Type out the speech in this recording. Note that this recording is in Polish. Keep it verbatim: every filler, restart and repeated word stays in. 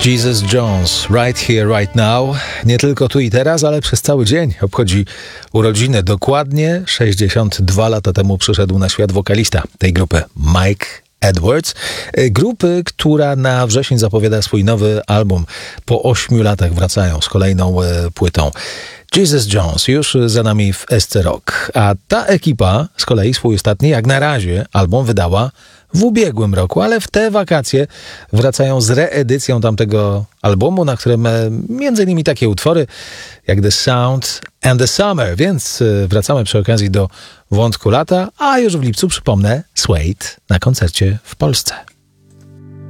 Jesus Jones, Right Here, Right Now. Nie tylko tu i teraz, ale przez cały dzień obchodzi urodziny. Dokładnie sześćdziesiąt dwa lata temu przyszedł na świat wokalista tej grupy, Mike Edwards. Grupy, która na wrzesień zapowiada swój nowy album. Po ośmiu latach wracają z kolejną e, płytą. Jesus Jones już za nami w S C Rock. A ta ekipa z kolei swój ostatni, jak na razie, album wydała w ubiegłym roku, ale w te wakacje wracają z reedycją tamtego albumu, na którym między innymi takie utwory jak The Sound and the Summer, więc wracamy przy okazji do wątku lata, a już w lipcu, przypomnę, Suede na koncercie w Polsce.